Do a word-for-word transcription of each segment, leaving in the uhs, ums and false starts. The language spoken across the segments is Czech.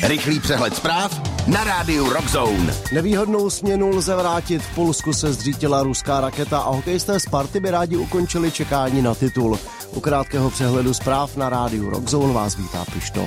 Rychlý přehled zpráv na rádiu Rockzone. Nevýhodnou směnu lze vrátit. V Polsku se zřítila ruská raketa a hokejisté Sparty by rádi ukončili čekání na titul. U krátkého přehledu zpráv na rádiu Rockzone vás vítá Pišno.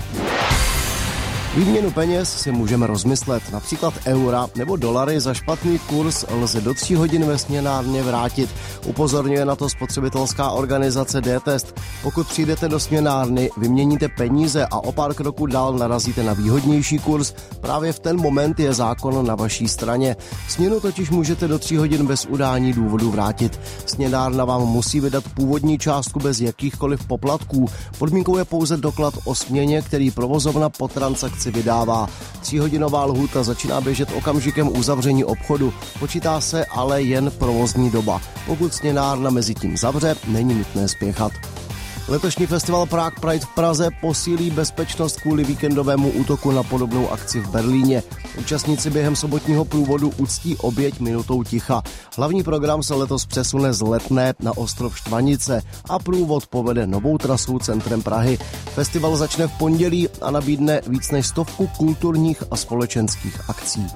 Výměnu peněz si můžeme rozmyslet. Například eura nebo dolary za špatný kurz lze do tří hodin ve směnárně vrátit. Upozorňuje na to spotřebitelská organizace D-Test. Pokud přijdete do směnárny, vyměníte peníze a o pár kroků dál narazíte na výhodnější kurz, právě v ten moment je zákon na vaší straně. Směnu totiž můžete do tří hodin bez udání důvodu vrátit. Směnárna vám musí vydat původní částku bez jakýchkoliv poplatků. Podmínkou je pouze doklad o směně, který provozovna po transakci vydává. Tříhodinová lhůta začíná běžet okamžikem uzavření obchodu. Počítá se ale jen provozní doba. Pokud směnárna mezi tím zavře, není nutné spěchat. Letošní festival Prague Pride v Praze posílí bezpečnost kvůli víkendovému útoku na podobnou akci v Berlíně. Účastníci během sobotního průvodu uctí oběť minutou ticha. Hlavní program se letos přesune z Letné na ostrov Štvanice a průvod povede novou trasou centrem Prahy. Festival začne v pondělí a nabídne víc než stovku kulturních a společenských akcí.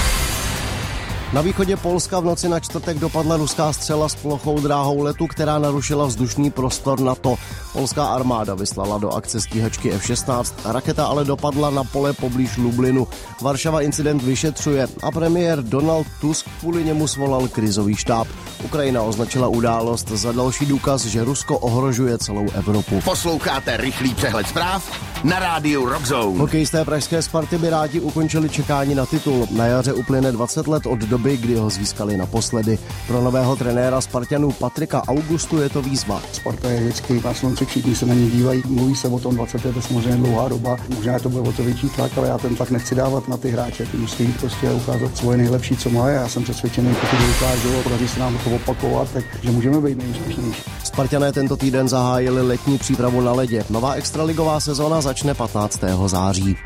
Na východě Polska v noci na čtvrtek dopadla ruská střela s plochou dráhou letu, která narušila vzdušný prostor NATO. Polská armáda vyslala do akce stíhačky F šestnáct, raketa ale dopadla na pole poblíž Lublinu. Varšava incident vyšetřuje a premiér Donald Tusk kvůli němu svolal krizový štáb. Ukrajina označila událost za další důkaz, že Rusko ohrožuje celou Evropu. Posloucháte rychlý přehled zpráv na rádiu Rockzone. Hokejisté pražské Sparty by rádi ukončili čekání na titul. Na jaře uplyne dvacet let od doby, kdy ho získali naposledy. Pro nového trenéra Spartanů Patrika Augustu je to výzva. Sparta je vždycky na slunci, všichni se na ní dívají, mluví se o tom, dvacet let je samozřejmě dlouhá doba, možná to bude o to větší tlak, ale já ten tlak nechci dávat na ty hráče, ty musí jít prostě ukázat svoje nejlepší, co má. Já jsem přesvědčený, pokud to ukážou a podaří se nám to opakovat, takže můžeme být nejúspěšnější. Spartané tento týden zahájili letní přípravu na ledě. Nová extraligová sezóna začne patnáctého září.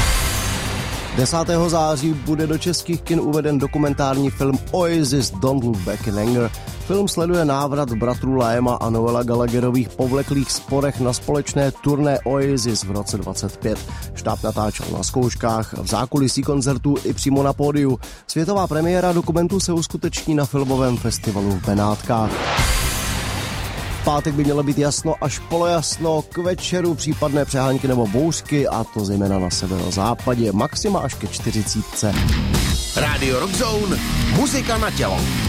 desátého září bude do českých kin uveden dokumentární film Oasis Don't Look Back in Anger. Film sleduje návrat bratrů Liama a Noela Gallagherových povleklých sporech na společné turné Oasis v roce dvacet pět. Štáb natáčel na zkouškách, v zákulisí koncertů i přímo na pódiu. Světová premiéra dokumentu se uskuteční na filmovém festivalu v Benátkách. V pátek by mělo být jasno až polojasno, k večeru případné přehánky nebo bouřky, a to zejména na severozápadě, maxima až ke čtyřicítce. Rádio Rockzone, muzika na tělo.